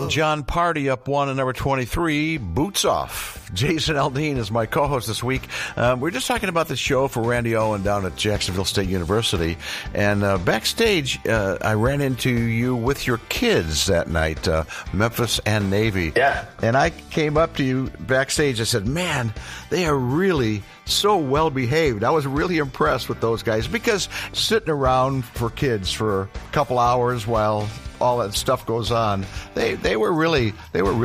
John Party up 1 at number 23, Boots Off. Jason Aldean is my co-host this week. We're just talking about the show for Randy Owen down at Jacksonville State University. And backstage, I ran into you with your kids that night, Memphis and Navy. Yeah. And I came up to you backstage. I said, man, they are really so well behaved. I was really impressed with those guys because sitting around for kids for a couple hours while all that stuff goes on, they were really